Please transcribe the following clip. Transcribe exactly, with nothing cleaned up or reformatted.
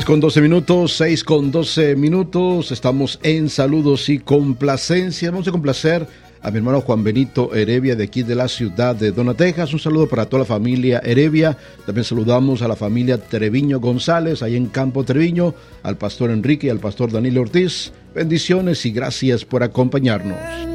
seis con doce minutos, seis con doce minutos, estamos en saludos y complacencias. Vamos a complacer a mi hermano Juan Benito Heredia de aquí de la ciudad de Dona, Texas. Un saludo para toda la familia Heredia. También saludamos a la familia Treviño González, ahí en Campo Treviño, al pastor Enrique y al pastor Danilo Ortiz. Bendiciones y gracias por acompañarnos.